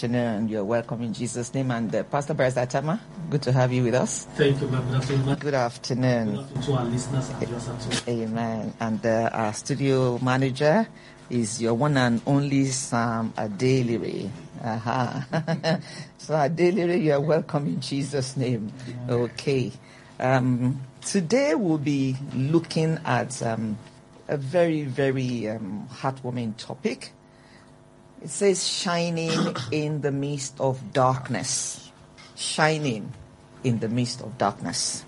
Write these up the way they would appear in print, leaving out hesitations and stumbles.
afternoon. You're welcome in Jesus' name. And Pastor Barrister Chama, good to have you with us. Thank you, ma'am. Good afternoon. Good afternoon to our listeners and viewers at home. Amen. And our studio manager is your one and only Sam Adelire. So Adelire, you are welcome in Jesus' name. Okay. Today we'll be looking at a very, very heartwarming topic. It says shining in the midst of darkness. Shining in the midst of darkness.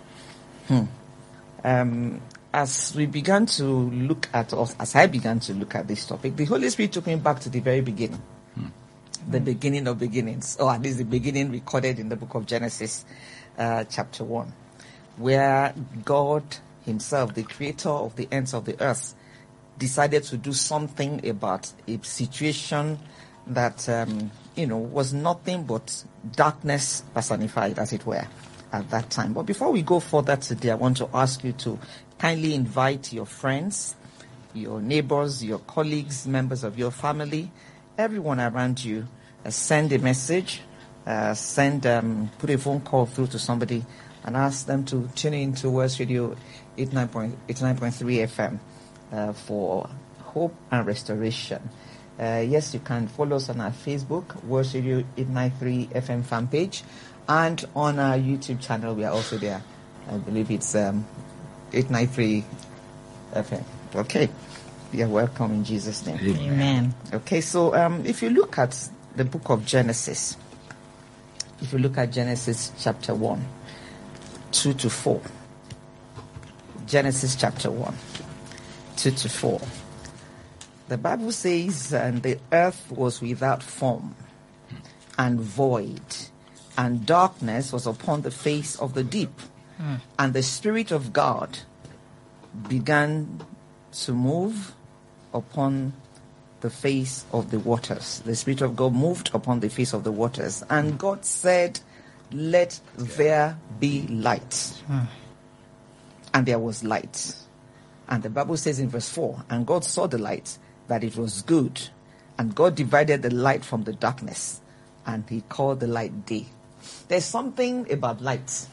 As we began to look at, as I began to look at this topic, the Holy Spirit took me back to the very beginning. The beginning of beginnings, or at least the beginning recorded in the book of Genesis, chapter 1, where God himself, the creator of the ends of the earth, decided to do something about a situation that, was nothing but darkness personified, as it were, at that time. But before we go further today, I want to ask you to kindly invite your friends, your neighbors, your colleagues, members of your family, everyone around you, send a message, put a phone call through to somebody and ask them to tune in to Words Radio 89.3 FM for hope and restoration. Yes, you can follow us on our Facebook, Words Radio 893 FM fan page, and on our YouTube channel, we are also there. I believe it's 893 FM. Okay. You're welcome in Jesus' name. Amen. Okay, so if you look at the book of Genesis, if you look at Genesis chapter 1, 2 to 4, Genesis chapter 1, 2 to 4, the Bible says, and the earth was without form and void, and darkness was upon the face of the deep, and the Spirit of God began to move upon the face of the waters. The Spirit of God moved upon the face of the waters. And God said, let there be light. And there was light. And the Bible says in verse 4, and God saw the light, that it was good. And God divided the light from the darkness. And he called the light day. There's something about light.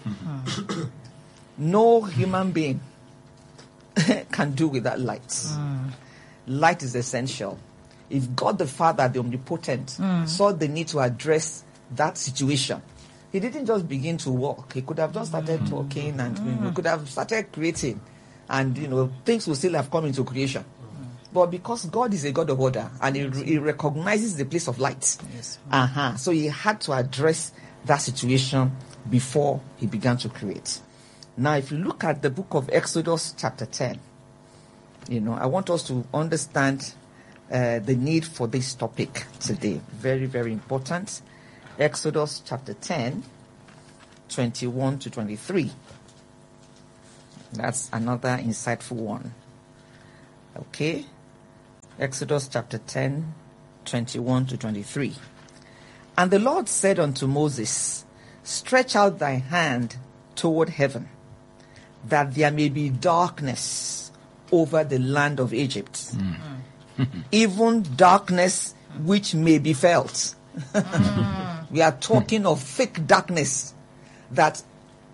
No human being can do without light. Light is essential. If God the Father, the Omnipotent, saw the need to address that situation, he didn't just begin to walk. He could have just started talking and he could have started creating, and things will still have come into creation. But because God is a God of order and he recognizes the place of light, so he had to address that situation before he began to create. Now, if you look at the book of Exodus chapter 10, I want us to understand the need for this topic today. Very, very important. Exodus chapter 10, 21 to 23. That's another insightful one. Okay. Exodus chapter 10, 21 to 23. And the Lord said unto Moses, stretch out thy hand toward heaven, that there may be darkness over the land of Egypt, even darkness which may be felt. We are talking of thick darkness that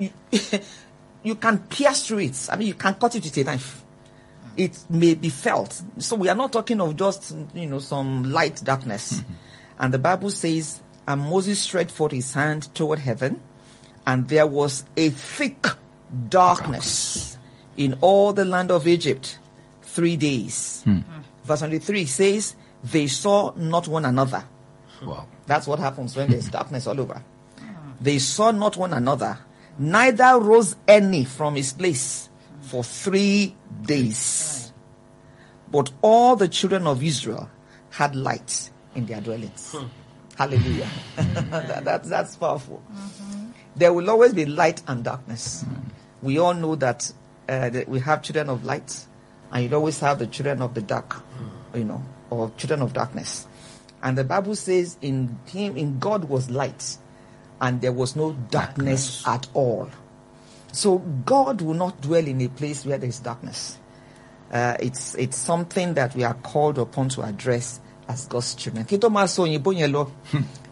you can pierce through it. I mean, you can cut it with a knife. It may be felt. So we are not talking of just, some light darkness. And the Bible says, and Moses stretched forth his hand toward heaven, and there was a thick darkness in all the land of Egypt 3 days. Verse 23 says, they saw not one another. Wow. That's what happens when there's darkness all over. They saw not one another, neither rose any from his place for 3 days. But all the children of Israel had light in their dwellings. Hallelujah. That's powerful. There will always be light and darkness. We all know that we have children of light, and you always have the children of the dark, or children of darkness. And the Bible says in God was light, and there was no darkness at all. So God will not dwell in a place where there is darkness. It's something that we are called upon to address as God's children.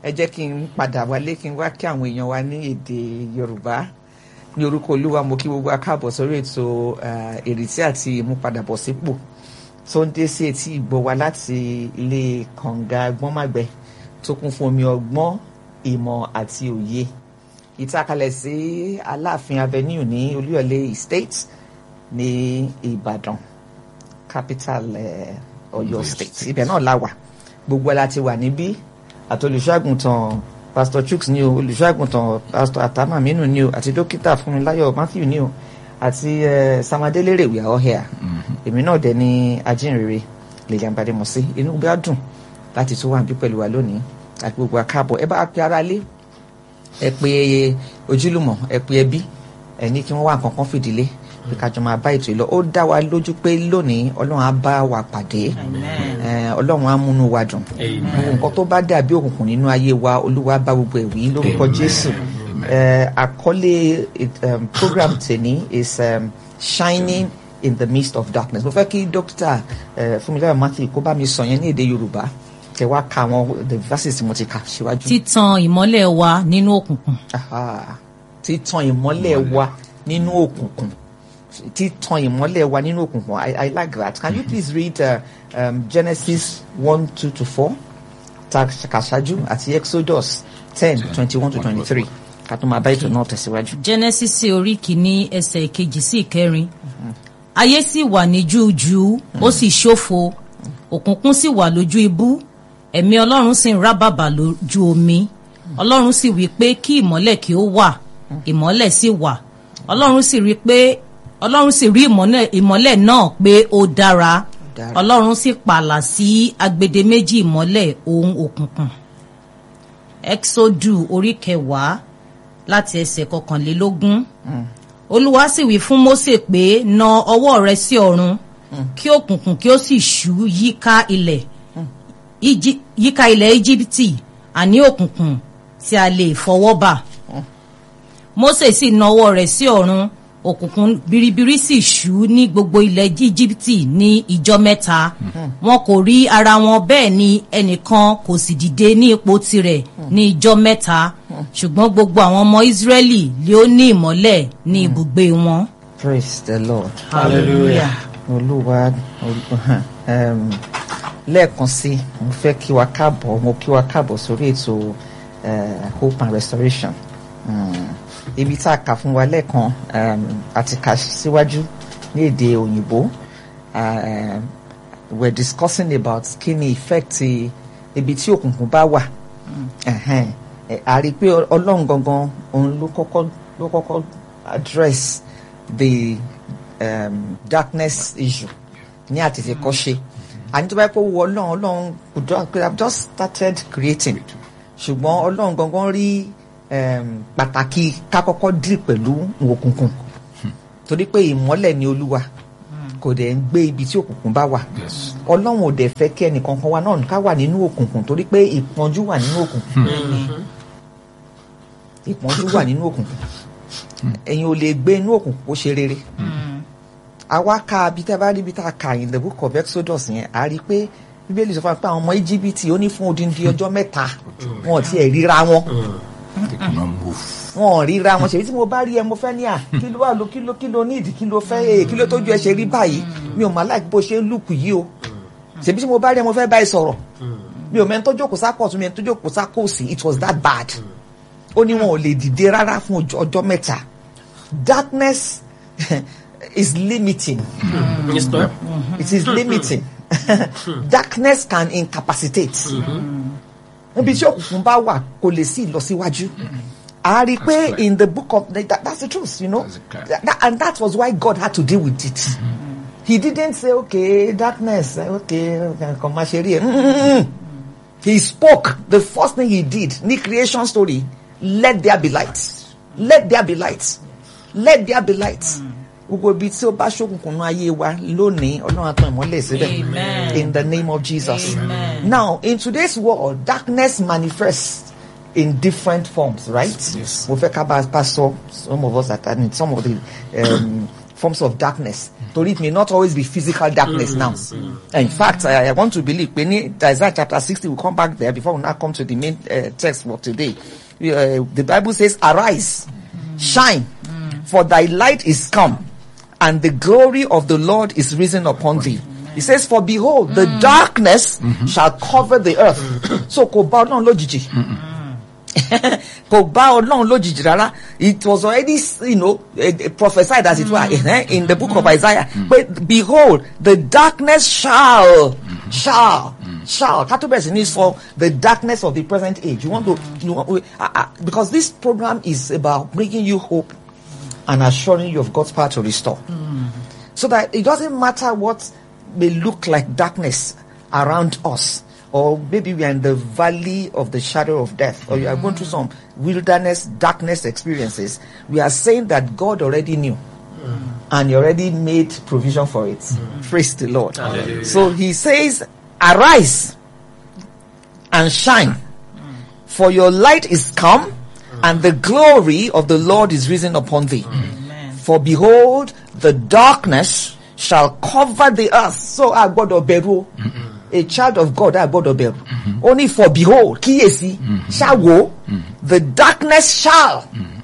ẹ jẹ́ kí n padà wálé kí n wá kí àwọn èèyàn wa ní èdè Yorùbá. Ní orúkọ Olúwa mo kí gbogbo akáàbọ̀ sórí ètò ìrètí àti ìmúpadàbọ̀sípò tó ń dé sí etí ìgbọ́ wa láti ilé kànga Gbọ́nmágbẹ́ tó kún fún omi ọgbọ́n, ìmọ̀ àti òye. Ìtàkalẹ̀ sí Aláàfin Avenue ní Olúyọ̀lé Estate ní Ìbàdàn, capital Ọ̀yọ́ State. Ibẹ̀ náà la wà. Gbogbo la ti wà níbí. Àtolùṣọ́àgùntàn Pastor Chuks ni o, olùṣọ́àgùntàn Pastor Atamaminu ni o, àti dókítà Fúnmiláyọ̀ Matthew ni o, àti Samadélérè, we are all here. Èmi náà dẹ̀ ni ajínrere Lilian Bademọsí. Inú bí á dùn láti tún wà níbí pẹ̀lú wa lónìí àti gbogbo akáàbọ̀. Ẹ bá pe ara lé, ẹ pe ojúlùmọ̀, ẹ pe ẹbí, ẹ ní kí wọ́n wá nǹkan kan fìdílé bí ká jọ máa bá ètò ìlọ. Ó dá wa lójú pé lónìí Ọlọ́run á bá wa pàdé, Ọlọ́run á múnú wa dùn. Nǹkan tó bá dàbí òkùnkùn nínú ayé wa, Olúwa bá gbogbo ẹ̀ wí lórúkọ Jésù. Àkọlé program tèmi is shining in the midst of darkness. Mo fẹ́ kí dókítà Fúnmiláyọ̀ Matthew kó bá mi sọ yẹn ní èdè Yorùbá. Kẹ wá ka àwọn the verses tí mo ti kà síwájú. Títan ìmọ́lẹ̀ wa nínú òkùnkùn. Títan ìmọ́lẹ̀ wa nínú òkùnkùn. Títan ìmọ́lẹ̀ wa nínú òkùnkùn. I like that. Can you please read Genesis 1:2-4, kàṣáájú, àti Exodus 10:21-23. Ká tó máa bá ètò náà tẹ̀síwájú. Genesis orí kìíní ẹsẹ̀ kejì sí ìkẹrin. Ayé sì wà ní júújú, ó sì ṣófo, òkùnkùn sì wà lójú ibú, ẹ̀mí Ọlọ́run sì ń rábàbà lójú omi. Ọlọ́run sì wí pé kí ìmọ́lẹ̀ kí ó wà, ìmọ́lẹ̀ sì wà. Ọlọ́run sì rí ìmọ́lẹ̀ náà pé ó dára. Ọlọ́run sì pààlà sí agbede méjì ìmọ́lẹ̀ òun òkùnkùn. Exodus orí 10 láti ẹsẹ̀ 21. Olúwa sì wí fún Mósè pé, na ọwọ́ rẹ sí ọ̀run, kí òkùnkùn kí ó sì ṣú yíká ilẹ̀ Íjíbítì, àní òkùnkùn tí a lè fọwọ́ bà. Mósè sì na ọwọ́ rẹ̀ sí ọ̀run, òkùnkùn biribiri sì ṣú ní gbogbo ilẹ̀ Íjíbítì ní ijọ́ 3. Wọn kò rí ara wọn, bẹ́ẹ̀ ni ẹnìkan kò sì dìde ní ipò tirẹ̀ ní ijọ́ 3. Ṣùgbọ́n gbogbo àwọn ọmọ Ísírẹ́lì ló ní ìmọ́lẹ̀ ní ibùgbé wọn. Praise the Lord. Hallelujah. Olúwa lẹ́ẹ̀kan sí mo fẹ́ kí wa káàbọ̀ sórí ètò Hope and Restoration. Ibi tá a kà fún wa lẹ́ẹ̀kan àti kà síwájú ní èdè òyìnbó. We're discussing about kí ni effect ibi tí òkùnkùn bá wà. A rí i pé Ọlọ́run gangan òun ló kọ́kọ́ address the darkness issue ní àtètèkọ́ṣe. Àní tó bá yẹ kó wọ Ọlọ́run could have just started creating. Ṣùgbọ́n Ọlọ́run gangan rí pàtàkì ká kọ́kọ́ dì pẹ̀lú òkùnkùn. Torí pé ìmọ́lẹ̀ ni Olúwa kò dẹ̀ ń gbé ibi tí òkùnkùn bá wà. Ọlọ́run ò dẹ̀ fẹ́ kí ẹnìkankan wa náà ká wà nínú òkùnkùn torí pé ìpọ́njú wà nínú òkùnkùn. Ìpọ́njú wà nínú òkùnkùn. Ẹ̀yin ò lè gbé inú òkùnkùn kó ṣe rere. Àwa ka bí tá a bá rí bí tá a kà in the book of Exodus yẹn, a rí pé Bíbélì sọ fún wa pé àwọn ọmọ Íjíbítì ó ní fún odindi ọjọ́ 3 wọn ò tiẹ̀ ríra wọn. Wọn ò ríra wọn. Ṣèbí tí mo bá rí ẹ mo fẹ́ ní kí ló wà ló kí ló ní ìdí kí ló fẹ́ kí ló tójú ẹ ṣe rí báyìí, mi ò máa like bó ṣe lùkù yìí o. Ṣèbí tí mo bá rí ẹ mo fẹ́ bá ẹ sọ̀rọ̀, mi ò mẹ́ni tó jókòó sápọ̀ tún mi ẹni tó jókòó sákòsì. It was that bad. Ó ní wọn ò lè dìde rárá fún ọjọ́ 3. Darkness is limiting. It is limiting. Darkness can incapacitate. Níbi tí òkùnkùn bá wà kò lè sí ìlọsíwájú. A rí pé in the book of that's the truth, you know. And that was why God had to deal with it. He didn't say, okay, darkness, okay, come on, He spoke. The first thing he did, ní creation story, let there be light. Let there be light. Let there be light. Gbogbo ibi tí ó bá ṣókùnkùn náà ayé wa lónìí, Ọlọ́run á tàn ìmọ́lẹ̀ síbẹ̀. In the name of Jesus. Amen. Now, in today's world, darkness manifests in different forms, right? Yes. Mo fẹ́ ká bá sọ some of us that are in some of the forms of darkness. Though it may not always be physical darkness now. In fact, I want to believe when Isaiah chapter 60, we'll come back there before we now come to the main text for today. The Bible says, arise, shine, for thy light is come, and the glory of the Lord is risen upon thee. He says, for behold, the darkness shall cover the earth. So, it was already, prophesied as it were in the book of Isaiah. But behold, the darkness shall. Katubes is for the darkness of the present age. You want to, because this program is about bringing you hope and assuring you of God's power to restore. So that it doesn't matter what may look like darkness around us. Or maybe we are in the valley of the shadow of death, or you are going through some wilderness, darkness experiences. We are saying that God already knew, and He already made provision for it. Praise the Lord. So He says, arise and shine, for your light is come, and the glory of the Lord is risen upon thee. For behold, the darkness shall cover the earth. So I got a beru. A child of God, I got a beru. Only for behold, kiyesi, shall go, the darkness shall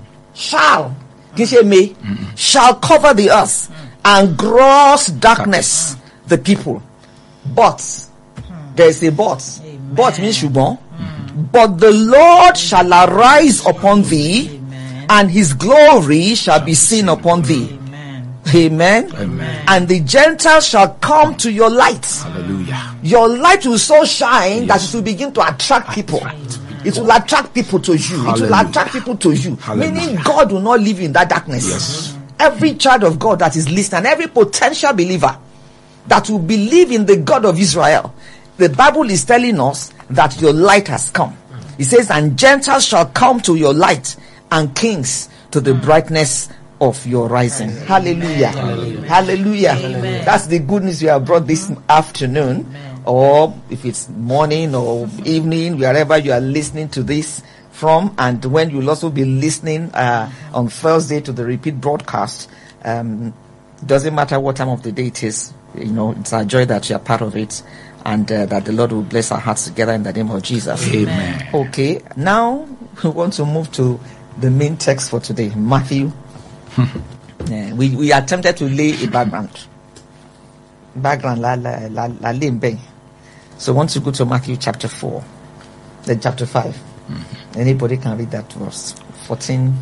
cover the earth, and gross darkness the people. But there is a but. Amen. But means shubon. But the Lord shall arise upon thee, and His glory shall be seen upon thee. Amen. And the Gentiles shall come to your light. Hallelujah. Your light will so shine that it will begin to attract people. It will attract people to you. It will attract people to you. Meaning God will not live in that darkness. Yes. Every child of God that is listening, every potential believer that will believe in the God of Israel, the Bible is telling us that your light has come. It says, and Gentiles shall come to your light, and kings to the brightness of your rising. Hallelujah. Hallelujah. That's the good news we have brought this afternoon. Or if it's morning or evening, wherever you are listening to this from, and when you'll also be listening on Thursday to the repeat broadcast. Doesn't matter what time of the day it is, it's our joy that you are part of it, and that the Lord will bless our hearts together in the name of Jesus. Amen. Okay, now we want to move to the main text for today, Matthew. We attempted to lay a background. So once you go to Matthew chapter 4, then chapter 5, anybody can read that verse 14.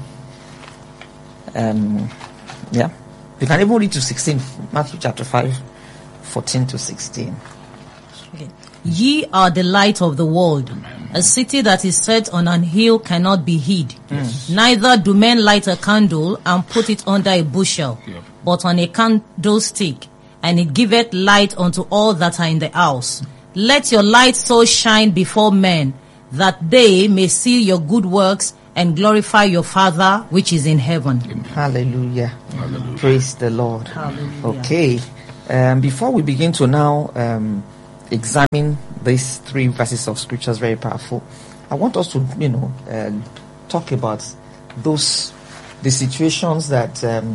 Yeah, you can even read to 16. Matthew chapter 5, 14 to 16. Ye are the light of the world. A city that is set on an hill cannot be hid. Neither do men light a candle and put it under a bushel, but on a candlestick, and it giveth light unto all that are in the house. Let your light so shine before men, that they may see your good works and glorify your Father which is in heaven. Hallelujah. Hallelujah. Praise the Lord. Hallelujah. Okay. Before we begin to now examine these 3 verses of scriptures, very powerful, I want us to talk about the situations that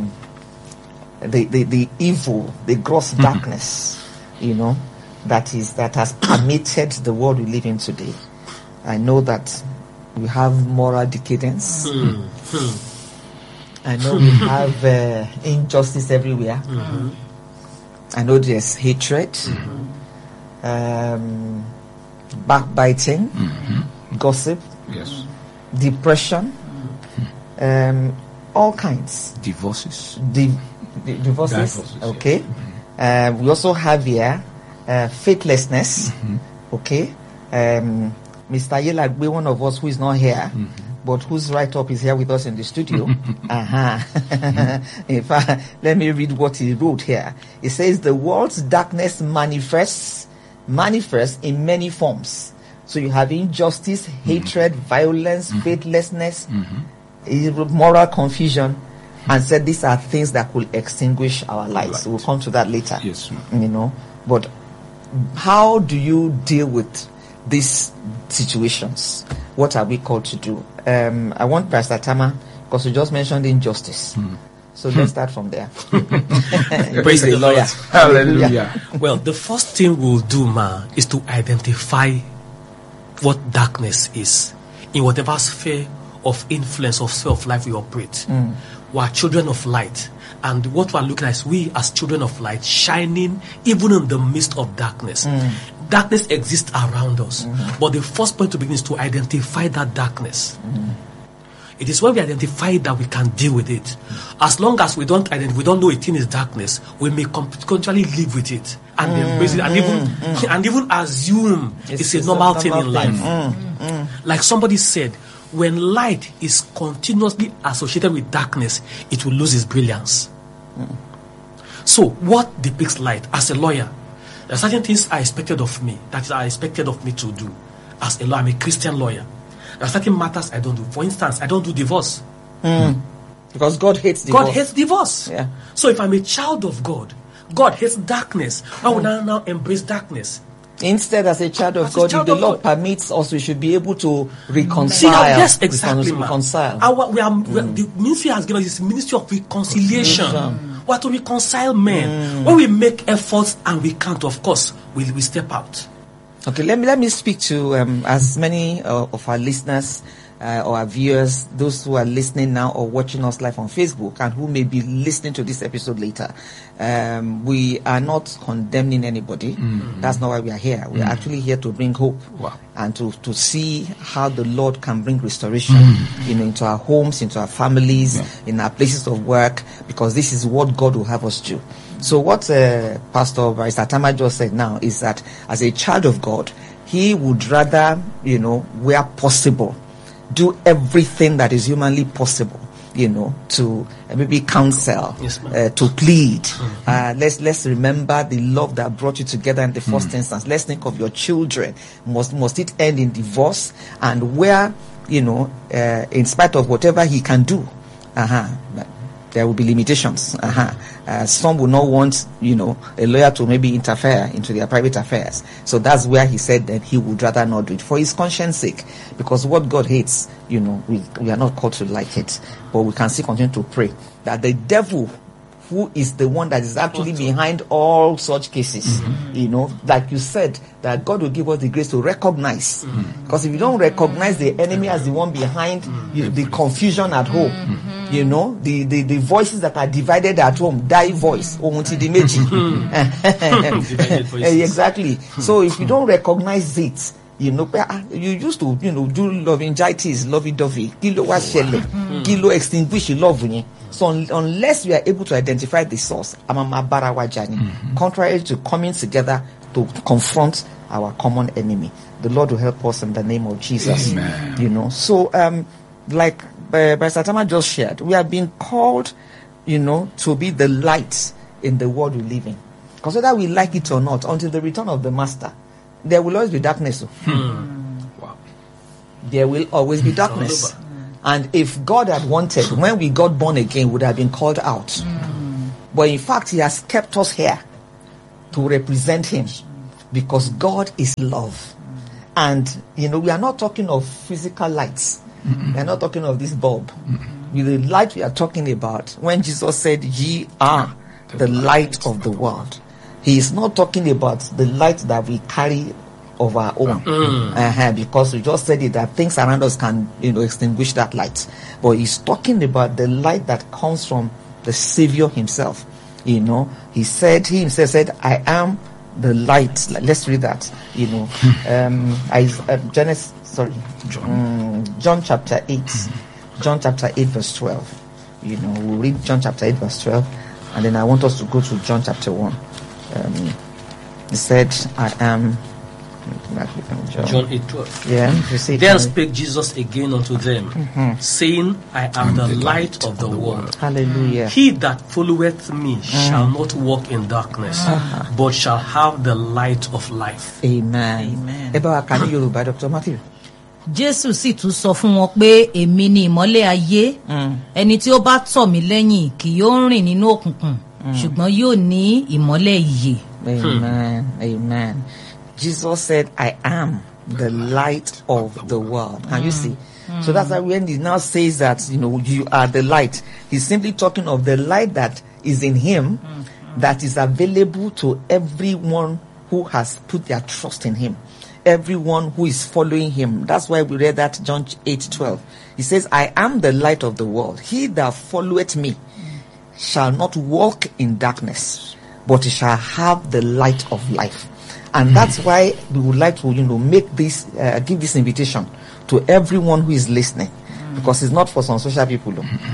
the evil, the gross darkness, that has permeated the world we live in today. I know that we have moral decadence. I know we have injustice everywhere. I know there's hatred, backbiting, gossip, depression, all kinds. Divorces. Divorces. Okay. We also have here faithlessness. Okay. Mr. Yelagbe, one of us who is not here, but whose write-up is here with us in the studio. In fact, let me read what he wrote here. It says, the world's darkness manifests in many forms. So you have injustice, hatred, violence, faithlessness, moral confusion, and said these are things that will extinguish our lights. We'll come to that later. Yes. But how do you deal with these situations? What are we called to do? I want Pastor Tama, because you just mentioned injustice. So let's start from there. Praise He's a the lawyer. Lord. Hallelujah. Well, the first thing we'll do, is to identify what darkness is in whatever sphere of influence or sphere of life we operate. We are children of light. And what we are looking at is we as children of light shining even in the midst of darkness. Darkness exists around us. But the first point to begin is to identify that darkness. It is when we identify that we can deal with it. As long as we don't know a thing is darkness, we may continually live with it and embrace it and even assume it's a normal thing in life. Like somebody said, when light is continuously associated with darkness, it will lose its brilliance. So what depicts light? As a lawyer, there are certain things I expected of me, that are expected of me to do. As a lawyer, I'm a Christian lawyer. There are certain matters I don't do. For instance, I don't do divorce. Because God hates divorce. God hates divorce. Yeah. So if I'm a child of God, God hates darkness. Why would I now embrace darkness? Instead, as a child of As a God, child if the of Lord God. permits us, we should be able to reconcile. See, yes, exactly, man. Reconcile. The ministry has given us this ministry of reconciliation. We are to reconcile men. When we make efforts and we can't, of course, we step out. Okay, let me speak to as many of our listeners or our viewers, those who are listening now or watching us live on Facebook and who may be listening to this episode later. We are not condemning anybody. That's not why we are here. We are actually here to bring hope and to see how the Lord can bring restoration into our homes, into our families, in our places of work, because this is what God will have us do. So what Pastor Barrister Tama just said now is that as a child of God, he would rather, where possible, do everything that is humanly possible, to maybe counsel, Yes, ma'am. to plead. Let's remember the love that brought you together in the first instance. Let's think of your children. Must it end in divorce? And where, in spite of whatever he can do, there will be limitations. Some will not want, a lawyer to maybe interfere into their private affairs. So that's where he said that he would rather not do it for his conscience sake, because what God hates, we are not called to like it, but we can still continue to pray that the devil, who is the one that is actually behind all such cases, like you said, that God will give us the grace to recognize. Because if you don't recognize the enemy as the one behind the confusion at home, the voices that are divided at home, die voice, exactly. So if you don't recognize it, you used to, do loving-jities, lovey-dovey, kilo extinguish love. So unless we are able to identify the source, contrary to coming together to confront our common enemy, the Lord will help us in the name of Jesus. Amen. So like Pastor Tama just shared, we have been called, to be the light in the world we live in. Because whether we like it or not, until the return of the Master, there will always be darkness. Wow. There will always be darkness. And if God had wanted, when we got born again, we would have been called out. But in fact, he has kept us here to represent him, because God is love. And, we are not talking of physical lights. We are not talking of this bulb. With the light we are talking about, when Jesus said, ye are the light of the world, he is not talking about the light that we carry of our own, because we just said it, that things around us can, extinguish that light. But he's talking about the light that comes from the Savior himself. He himself said, I am the light. Let's read that. John chapter 8. John chapter 8 verse 12. We'll read John chapter 8 verse 12, and then I want us to go to John chapter 1. He said, I am John 8:12. Yeah, you see. Then spake Jesus again unto them, saying, I am the light of the world. Hallelujah. He that followeth me shall not walk in darkness, but shall have the light of life. Amen. Ẹ bá wa kà ní Yorùbá, Dr. Matthew. Jésù sì tún sọ fún wọn pé èmi ni ìmọ́lẹ̀ ayé, ẹni tí ó bá tọ̀ mí lẹ́yìn kì yóò rìn nínú òkùnkùn, ṣùgbọ́n yóò ní ìmọ́lẹ̀ ìyè. Amen. Jesus said, I am the light of the world. Can you see? So that's why when he now says that, you are the light, he's simply talking of the light that is in him, that is available to everyone who has put their trust in him, everyone who is following him. That's why we read that John 8:12. He says, I am the light of the world. He that followeth me shall not walk in darkness, but he shall have the light of life. And that's why we would like to, make this, give this invitation to everyone who is listening, because it's not for some social people.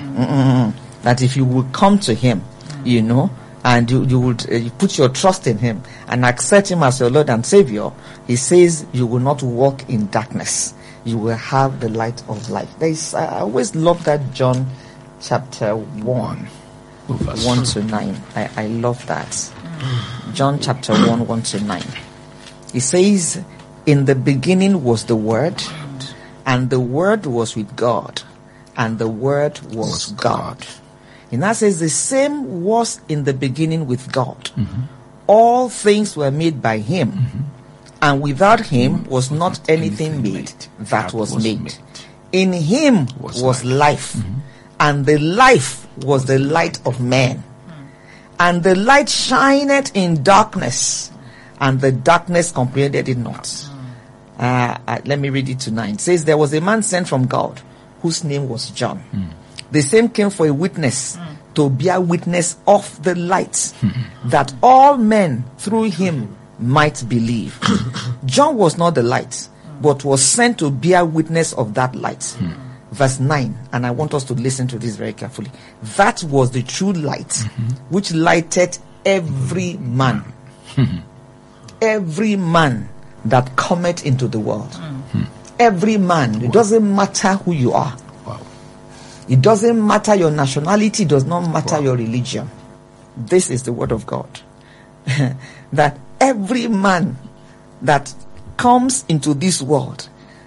That if you will come to him, and you would you put your trust in him and accept him as your Lord and Savior, he says you will not walk in darkness. You will have the light of life. I always love that John chapter 1, 1 to 9. I love that. John chapter 1, 1 to 9. He says, in the beginning was the Word, and the Word was with God, and the Word was God. And that says the same was in the beginning with God. All things were made by him, and without him was not anything made that was made. In him was life, and the life was the light of men. And the light shineth in darkness, and the darkness comprehended it not. Let me read it to 9. It says, there was a man sent from God, whose name was John. The same came for a witness, to bear witness of the light, that all men through him might believe. John was not the light, but was sent to bear witness of that light. Verse 9, and I want us to listen to this very carefully. That was the true light, which lighted every man. Every man that cometh into the world. Every man. It doesn't matter who you are. It doesn't matter your nationality, does not matter your religion. This is the word of God. That every man that comes into this world,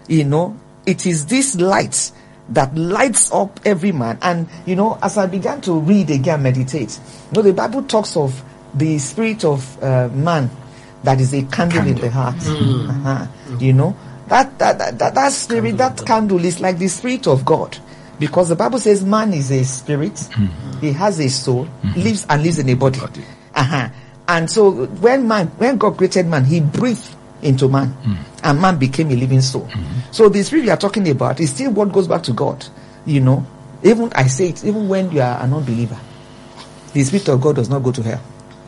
it is this light that lights up every man. And, as I began to read again, meditate, the Bible talks of the spirit of man that is a candle in the heart. That spirit, that candle is like the spirit of God. Because the Bible says man is a spirit, he has a soul, lives in a body. And so when God created man, he breathed into man, and man became a living soul. So the spirit we are talking about is still what goes back to God. Even I say it, even when you are an unbeliever, the spirit of God does not go to hell.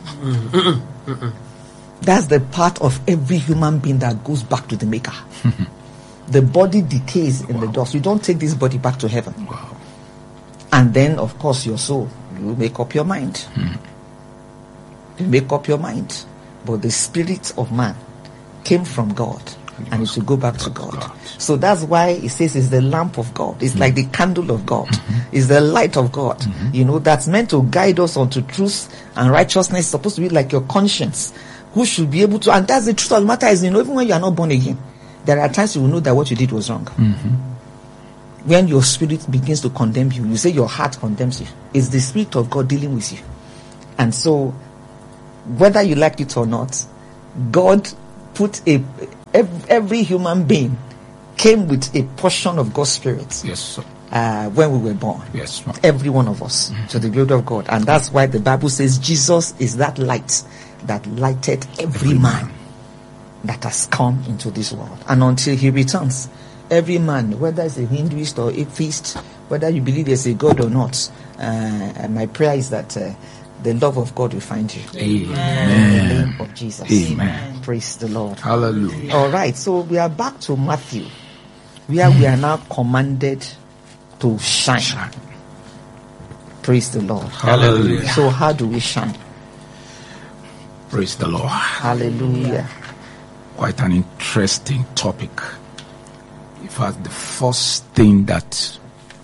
That's the part of every human being that goes back to the Maker. The body decays in the dust. You don't take this body back to heaven. And then, of course, your soul, you make up your mind. You make up your mind. But the spirit of man came from God, and it will go back to God. So that's why it says it's the lamp of God. It's like the candle of God. It's the light of God. That's meant to guide us onto truth and righteousness. It's supposed to be like your conscience, who should be able to, and that's the truth of the matter is, even when you are not born again, there are times you will know that what you did was wrong. When your spirit begins to condemn you, you say your heart condemns you. It's the Spirit of God dealing with you. And so, whether you like it or not, God put every human being came with a portion of God's Spirit. Yes, sir. When we were born. Yes, sir. Every one of us. To the glory of God. And that's why the Bible says Jesus is that light that lighted every man that has come into this world. And until he returns, every man, whether it's a Hinduist or atheist, whether you believe there's a God or not, my prayer is that the love of God will find you. Amen. In the name of Jesus. Amen. Praise the Lord. Hallelujah. All right, so we are back to Matthew, where we are now commanded to shine. Praise the Lord. Hallelujah. So how do we shine? Praise the Lord. Hallelujah. Quite an interesting topic. In fact, the first thing that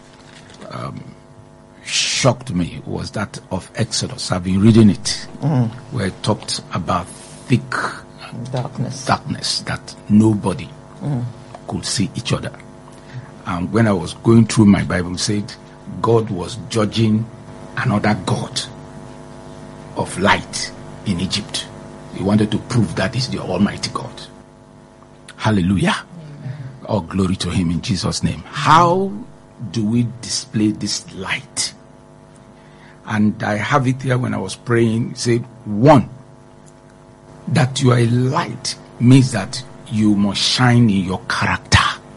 shocked me was that of Exodus. I've been reading it, where it talked about thick darkness that nobody could see each other. And when I was going through my Bible, it said God was judging another God of light in Egypt. He wanted to prove that is the Almighty God. Hallelujah. All glory to him in Jesus' name. How do we display this light? And I have it here when I was praying. Say, one, that you are a light means that you must shine in your character.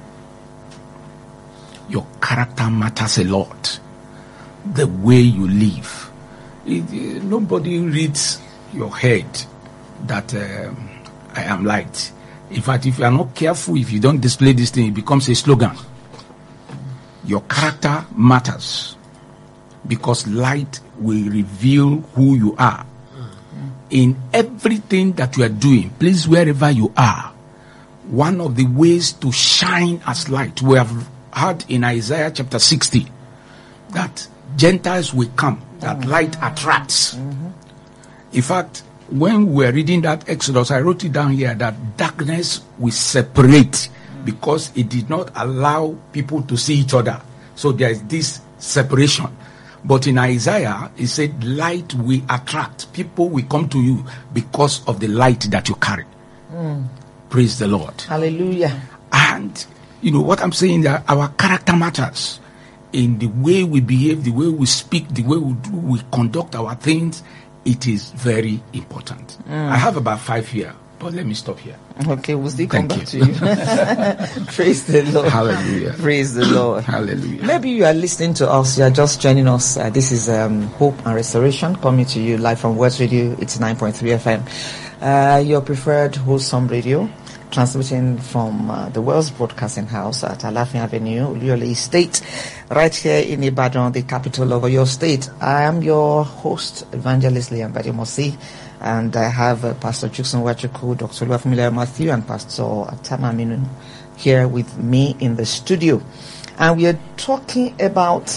Your character matters a lot. The way you live. Nobody reads your head that I am light. In fact, if you are not careful, if you don't display this thing, it becomes a slogan. Your character matters because light will reveal who you are. In everything that you are doing, please, wherever you are, one of the ways to shine as light, we have heard in Isaiah chapter 60 that Gentiles will come, that light attracts. In fact, when we were reading that Exodus, I wrote it down here that darkness will separate because it did not allow people to see each other. So there is this separation. But in Isaiah, it said light will attract. People will come to you because of the light that you carry. Praise the Lord. Hallelujah. And you know what I'm saying, that our character matters in the way we behave, the way we speak, the way we conduct our things. It is very important. I have about 5 here, but let me stop here. Okay, we'll still come back to you. Praise the Lord. Hallelujah. Praise the Lord. Hallelujah. Maybe you are listening to us, you are just joining us. This is Hope and Restoration coming to you live from Words Radio 89.3 FM. Your preferred wholesome radio, transmitting from the Wells Broadcasting House at Alafin Avenue, Oluyole Estate, right here in Ibadan, the capital of your state. I am your host, Evangelist Liam Badimosi, and I have Pastor Jukson Wachuku, Dr. Oluwafumile Matthew, and Pastor Atama Minu here with me in the studio. And we are talking about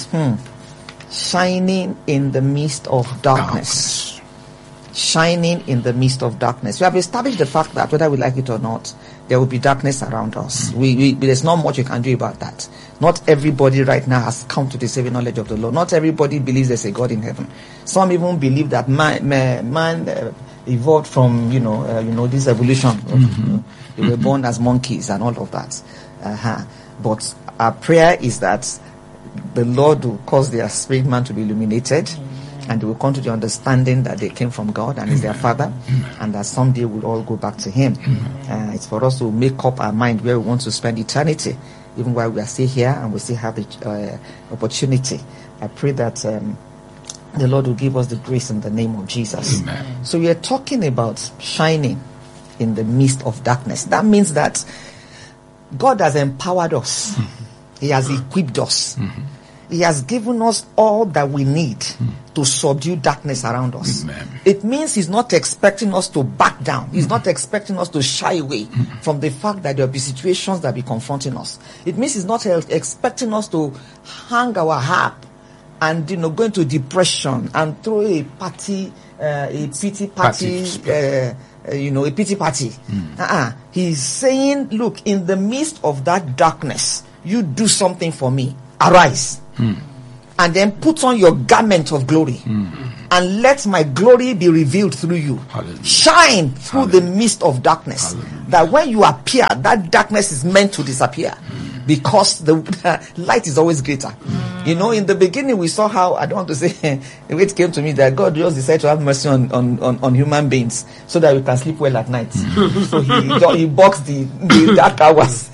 shining in the midst of darkness. Shining in the midst of darkness. We have established the fact that whether we like it or not, there will be darkness around us. There's not much you can do about that. Not everybody right now has come to the saving knowledge of the Lord. Not everybody believes there's a God in heaven. Some even believe that man evolved from this evolution. They were born as monkeys and all of that. But our prayer is that the Lord will cause their spirit man to be illuminated. And they will come to the understanding that they came from God and is their Father, and that someday we'll all go back to Him. It's for us to make up our mind where we want to spend eternity, even while we are still here and we still have the opportunity. I pray that the Lord will give us the grace in the name of Jesus. Amen. So we are talking about shining in the midst of darkness. That means that God has empowered us. He has equipped us. He has given us all that we need to subdue darkness around us. Amen. It means He's not expecting us to back down. He's not expecting us to shy away from the fact that there will be situations that will be confronting us. It means He's not expecting us to hang our harp and go into depression and throw a party, a pity party, a pity party. He's saying, look, in the midst of that darkness, you do something for me. Arise. And then put on your garment of glory. And let my glory be revealed through you. Hallelujah. Shine through the midst of darkness. Hallelujah. That when you appear, that darkness is meant to disappear. Because the light is always greater. In the beginning we saw how, I don't want to say, it came to me that God just decided to have mercy on human beings so that we can sleep well at night. So he boxed the dark hours.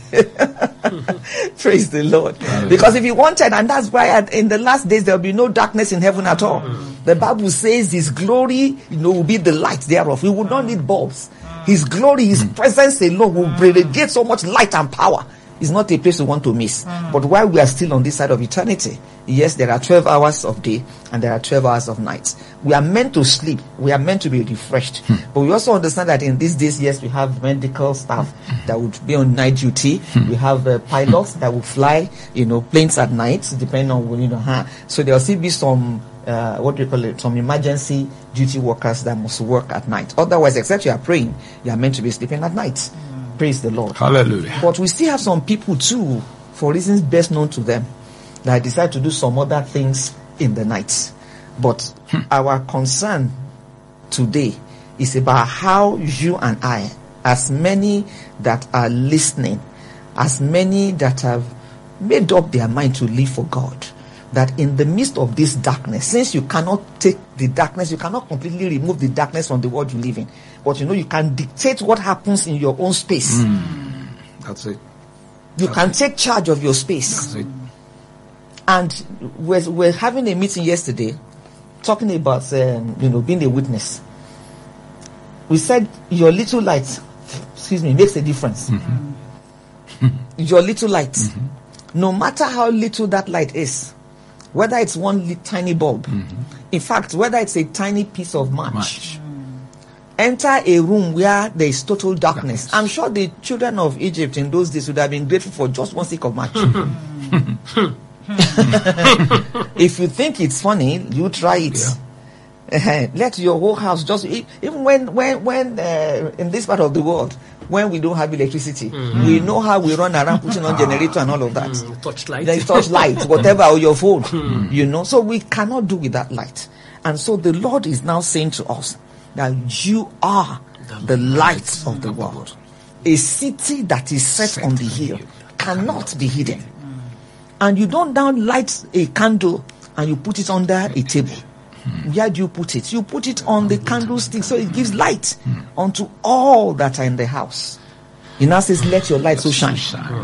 Praise the Lord. Because if He wanted, and that's why in the last days there will be no darkness in heaven at all. The Bible says His glory, will be the light thereof. We will not need bulbs. His glory, His presence alone will radiate so much light and power. It's not a place we want to miss. But while we are still on this side of eternity, yes, there are 12 hours of day and there are 12 hours of night. We are meant to sleep. We are meant to be refreshed. But we also understand that in these days, yes, we have medical staff that would be on night duty. We have pilots that will fly, planes at night, depending on, so there will still be some, some emergency duty workers that must work at night. Otherwise, except you are praying, you are meant to be sleeping at night. Praise the Lord. Hallelujah. But we still have some people too, for reasons best known to them, that decide to do some other things in the night. But our concern today is about how you and I, as many that are listening, as many that have made up their mind to live for God, that in the midst of this darkness, since you cannot take the darkness, you cannot completely remove the darkness from the world you live in, but you can dictate what happens in your own space. That's it. You can take charge of your space. That's it. And we're having a meeting yesterday talking about being a witness. We said your little light, makes a difference. Your little light, no matter how little that light is, whether it's one tiny bulb, in fact, whether it's a tiny piece of match. Enter a room where there is total darkness. I'm sure the children of Egypt in those days would have been grateful for just one stick of match. If you think it's funny, you try it. Let your whole house just, even when in this part of the world, when we don't have electricity, we know how we run around putting on generator and all of that. Torchlight, whatever, or your phone, so we cannot do with that light. And so the Lord is now saying to us that you are the light of the world. A city that is set on the hill cannot be hidden. And you don't now light a candle and you put it under a table. Where do you put it? You put it on the candlestick so it gives light unto all that are in the house. He now says, let your light so shine.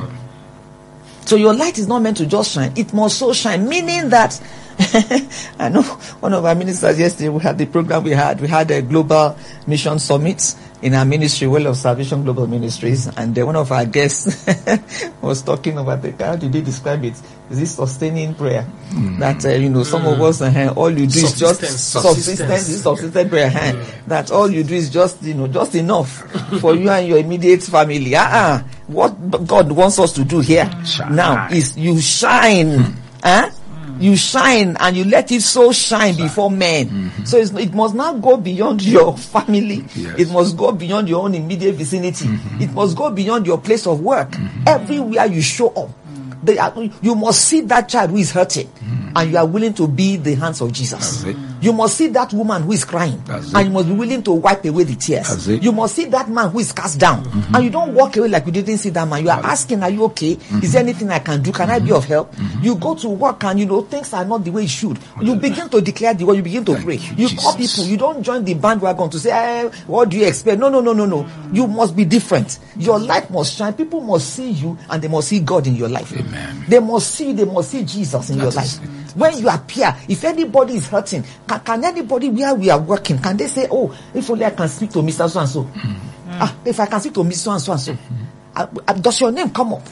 So your light is not meant to just shine, it must so shine, meaning that I know one of our ministers yesterday, we had the program we had a global mission summit in our ministry, Well of Salvation Global Ministries, and one of our guests was talking about how did they describe it? Is this sustaining prayer? That some of us all you do is just subsistent prayer. That all you do is just just enough for you and your immediate family. What God wants us to do here now is you shine. You shine and you let it so shine before men. So it must not go beyond your family. It must go beyond your own immediate vicinity. It must go beyond your place of work. Everywhere you show up, you must see that child who is hurting and you are willing to be the hands of Jesus. You must see that woman who is crying and you must be willing to wipe away the tears. You must see that man who is cast down and you don't walk away like you didn't see that man. You are asking, are you okay? Is there anything I can do? Can I be of help? You go to work and things are not the way it should. You begin to declare the word. You begin to pray. You call people. You don't join the bandwagon to say, what do you expect? No. You must be different. Your light must shine. People must see you and they must see God in your life. Amen. They must see Jesus in your life. When you appear, if anybody is hurting, can anybody where we are working, can they say, oh, if only I can speak to Mr. So-and-so. If I can speak to Mr. So-and-so. Does your name come up?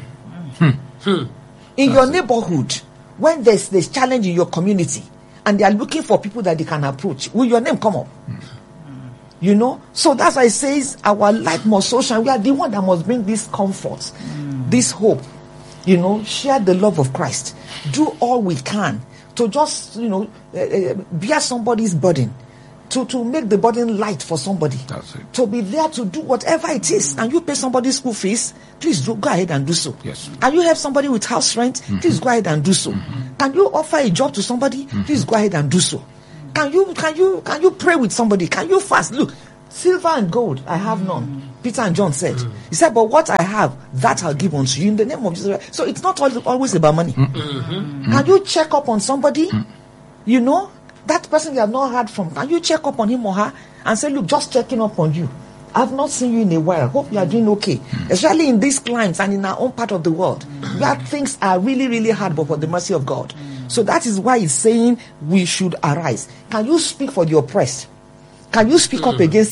In your neighborhood, when there's challenge in your community, and they are looking for people that they can approach, will your name come up? So that's why it says our light must so shine. We are the one that must bring this comfort, this hope. Share the love of Christ. Do all we can to just, bear somebody's burden. To make the burden light for somebody. That's it. To be there to do whatever it is. And you pay somebody's school fees, please go ahead and do so. Yes. Can you help somebody with house rent? Please go ahead and do so. Can you offer a job to somebody? Please go ahead and do so. Can you pray with somebody? Can you fast? Look, silver and gold I have none. Peter and John said. He said, but what I have, that I'll give unto you in the name of Jesus. So it's not always about money. Can you check up on somebody? That person you have not heard from. Can you check up on him or her and say, look, just checking up on you. I've not seen you in a while. Hope you are doing okay. Especially in these climes and in our own part of the world, where things are really, really hard, but for the mercy of God. So that is why it's saying we should arise. Can you speak for the oppressed? Can you speak up against